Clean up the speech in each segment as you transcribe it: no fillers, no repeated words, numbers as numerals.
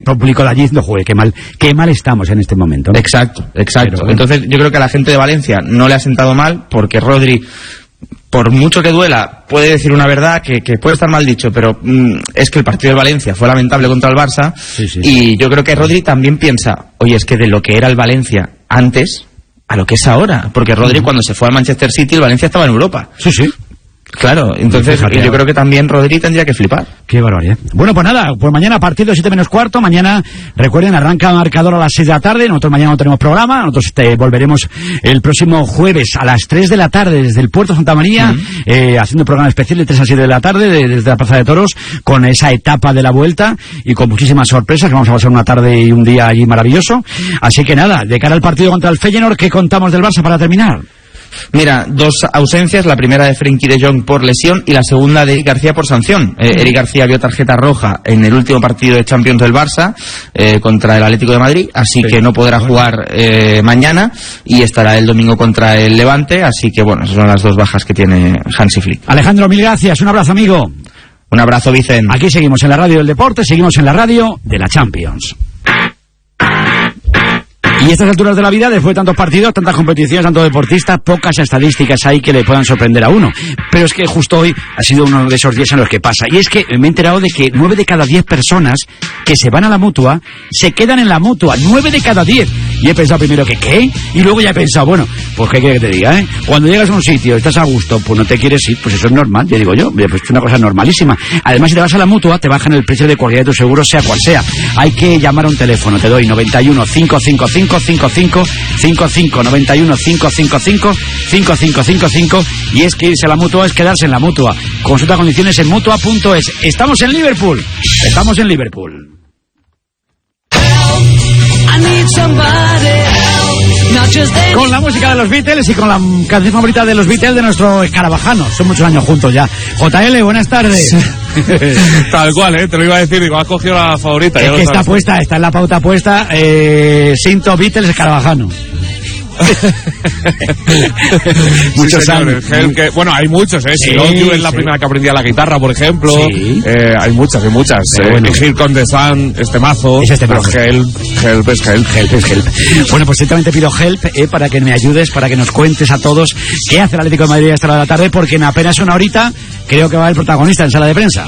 público de allí diciendo, joder, qué mal estamos en este momento, ¿no? Exacto. Pero, entonces yo creo que a la gente de Valencia no le ha sentado mal, porque Rodri, por mucho que duela, puede decir una verdad que puede estar mal dicho, pero es que el partido de Valencia fue lamentable contra el Barça. Sí. Y yo creo que Rodri también piensa, oye, es que de lo que era el Valencia antes a lo que es ahora, porque Rodri cuando se fue al Manchester City, el Valencia estaba en Europa. Sí. Claro, entonces yo creo que también Rodri tendría que flipar. Qué barbaridad. Bueno, pues nada, pues mañana partido 7:15, mañana, recuerden, arranca marcador a las 6 de la tarde, nosotros mañana no tenemos programa, nosotros volveremos el próximo jueves a las 3 de la tarde desde el Puerto Santa María, haciendo un programa especial de 3 a 7 de la tarde desde la Plaza de Toros, con esa etapa de la vuelta y con muchísimas sorpresas, que vamos a pasar una tarde y un día allí maravilloso. Así que nada, de cara al partido contra el Feyenoord, ¿qué contamos del Barça para terminar? Mira, 2 ausencias, la primera de Frenkie de Jong por lesión y la segunda de Eric García por sanción. Eric García vio tarjeta roja en el último partido de Champions del Barça contra el Atlético de Madrid, así que no podrá jugar mañana y estará el domingo contra el Levante, así que bueno, esas son las 2 bajas que tiene Hansi Flick. Alejandro, mil gracias, un abrazo, amigo. Un abrazo, Vicente. Aquí seguimos en la radio del deporte, seguimos en la radio de la Champions. Y a estas alturas de la vida, después de tantos partidos, tantas competiciones, tantos deportistas, pocas estadísticas hay que le puedan sorprender a uno. Pero es que justo hoy ha sido uno de esos días en los que pasa. Y es que me he enterado de que 9 de cada 10 personas que se van a la Mutua se quedan en la Mutua. 9 de cada 10. Y he pensado primero que ¿qué? Y luego ya he pensado, bueno, pues ¿qué quiere que te diga, eh? Cuando llegas a un sitio, estás a gusto, pues no te quieres ir, pues eso es normal, ya digo yo, pues es una cosa normalísima. Además, si te vas a la Mutua, te bajan el precio de cualquiera de tus seguros, sea cual sea. Hay que llamar a un teléfono, te doy 91 555 55 91 555 5555, y es que irse a la Mutua es quedarse en la Mutua. Consulta condiciones en Mutua.es. Estamos en Liverpool. Con la música de los Beatles y con la canción favorita de los Beatles de nuestro escarabajano. Son muchos años juntos ya. JL, buenas tardes. Tal cual, te lo iba a decir, digo, has cogido la favorita. Es que está puesta, está en la pauta puesta, Sinto Beatles escarabajano. Muchos años. Bueno, hay muchos, Si Love es la primera que aprendía la guitarra, por ejemplo. Hay muchas. Bueno. Here Comes the Sun, este mazo. Help. Bueno, pues ciertamente pido help para que me ayudes, para que nos cuentes a todos qué hace el Atlético de Madrid a esta hora de la tarde, porque en apenas una horita creo que va el protagonista en sala de prensa.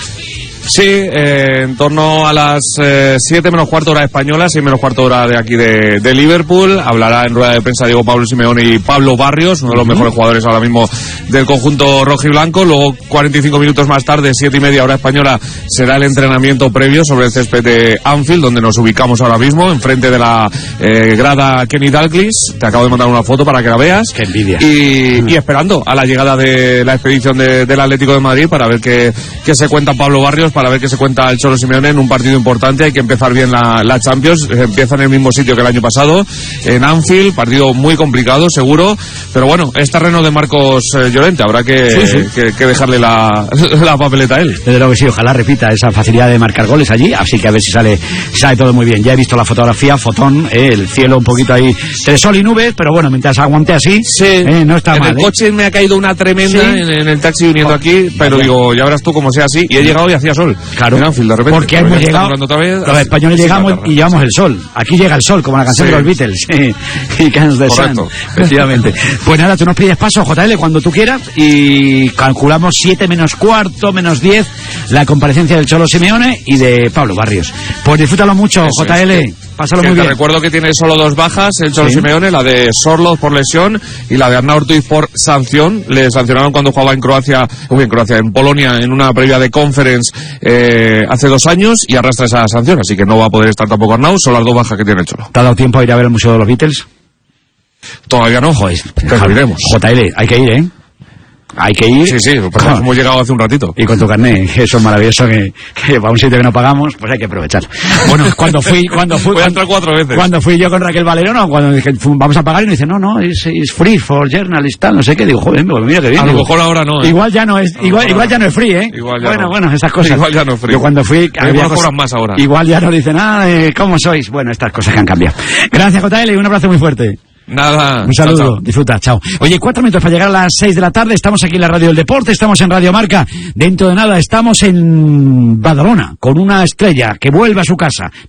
Sí, en torno a las 7 menos cuarto hora española, 6 menos cuarto hora de aquí de Liverpool. Hablará en rueda de prensa Diego Pablo Simeone y Pablo Barrios, uno de los mejores jugadores ahora mismo del conjunto rojiblanco. Luego, 45 minutos más tarde, 7:30 hora española, será el entrenamiento previo sobre el césped de Anfield, donde nos ubicamos ahora mismo, enfrente de la grada Kenny Dalglish. Te acabo de mandar una foto para que la veas. ¡Qué envidia! Y esperando a la llegada de la expedición del Atlético de Madrid para ver qué se cuenta Pablo Barrios, para ver qué se cuenta el Cholo Simeone en un partido importante. Hay que empezar bien la Champions. Empieza en el mismo sitio que el año pasado, en Anfield, partido muy complicado, seguro, pero bueno, es terreno de Marcos Llorente, habrá que dejarle la papeleta a él. Desde luego que sí, ojalá repita esa facilidad de marcar goles allí, así que a ver si sale todo muy bien. Ya he visto la fotografía, fotón, el cielo un poquito ahí, entre sol y nubes, pero bueno, mientras aguante así, no está mal. En el coche me ha caído una tremenda en el taxi viniendo aquí, pero digo, ya verás tú como sea así, y he llegado y hacía sol. Claro, en Anfield, de repente, porque hemos llegado, los españoles llegamos y llevamos el sol. Aquí llega el sol, como la canción de los Beatles. Y Cans de Sun, efectivamente. Pues nada, tú nos pides paso, JL, cuando tú quieras, y calculamos 7 menos cuarto, menos 10, la comparecencia del Cholo Simeone y de Pablo Barrios. Pues disfrútalo mucho, JL. Pásalo muy bien. Te recuerdo que tiene solo 2 bajas el Cholo Simeone, la de Sorloz por lesión y la de Arnau Ortiz por sanción. Le sancionaron cuando jugaba en Polonia, en una previa de Conference hace 2 años, y arrastra esa sanción, así que no va a poder estar tampoco Arnau. Son las 2 bajas que tiene el Cholo. ¿Te ha dado tiempo a ir a ver el Museo de los Beatles? Todavía no, pero iremos. JL, hay que ir, Hay que ir. Sí, pues hemos llegado hace un ratito. Y con tu carnet, eso es maravilloso, que para un sitio que no pagamos, pues hay que aprovechar. Bueno, cuando fui voy a entrar 4 veces. Cuando fui yo con Raquel Valero, cuando dije, vamos a pagar, y me dice, no, es free for journalists, tal, no sé qué. Digo, joder, mira que bien. A lo mejor ahora no. Igual ya no es, igual ya no es free, Bueno, esas cosas. Igual ya no es free. Yo cuando fui, había cosas más ahora. Igual ya no dicen nada de cómo sois. Bueno, estas cosas que han cambiado. Gracias, JL, y un abrazo muy fuerte. Nada. Un saludo, Chao. disfruta, chao. Oye, 4 minutos para llegar a las 6 de la tarde, estamos aquí en la Radio del Deporte, estamos en Radio Marca, dentro de nada estamos en Badalona, con una estrella que vuelve a su casa.